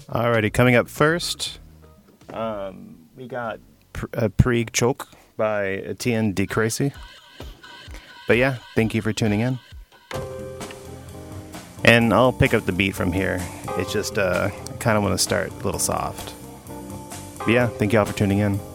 Alrighty, coming up first, we got Preeg Choke by Etienne de Cracy. But yeah, thank you for tuning in. And I'll pick up the beat from here. It's just, I kind of want to start a little soft. But yeah, thank y'all for tuning in.